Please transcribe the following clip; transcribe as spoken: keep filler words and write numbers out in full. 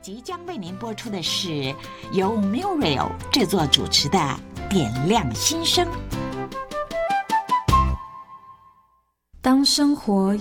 即将为您播出的是由 Muriel 制作主持的《点亮心声》。 当生活